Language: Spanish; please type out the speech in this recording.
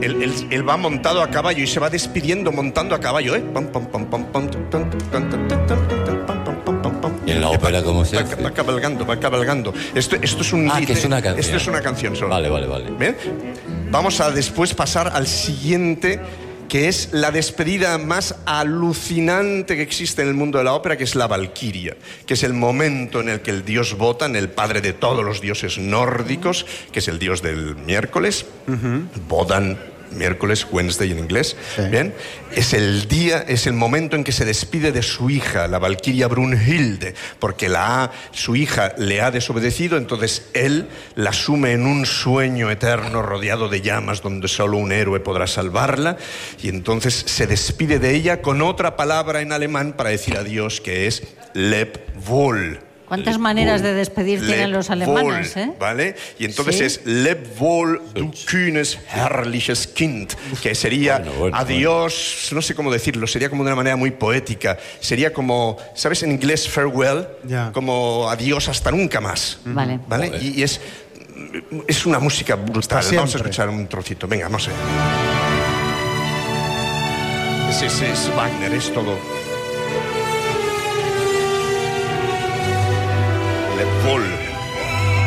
él va montado a caballo y se va despidiendo montando a caballo, ¿eh? ¿Y en la ópera cómo se hace? Va cabalgando. Esto es un... que es una canción. Esto es una canción solo. Vale. ¿Bien? Vamos a después pasar al siguiente, que es la despedida más alucinante que existe en el mundo de la ópera, que es la Valquiria, que es el momento en el que el dios Wotan, el padre de todos los dioses nórdicos, que es el dios del miércoles, Wodan, miércoles, Wednesday en inglés, sí. Bien, es el momento en que se despide de su hija, la Valquiria Brunhilde, porque su hija le ha desobedecido, entonces él la sume en un sueño eterno rodeado de llamas donde solo un héroe podrá salvarla, y entonces se despide de ella con otra palabra en alemán para decir adiós, que es Leb wohl. ¿Cuántas maneras de despedir tienen los alemanes, wohl, ¿vale? Y entonces es Leb wohl, du kühnes, herrliches Kind, que sería adiós, no sé cómo decirlo, sería como de una manera muy poética, sería como, ¿sabes en inglés farewell? Como adiós hasta nunca más. Vale. Y es una música brutal. Vamos a escuchar un trocito, venga, vamos a ver. Es Wagner, es todo. Leb wohl.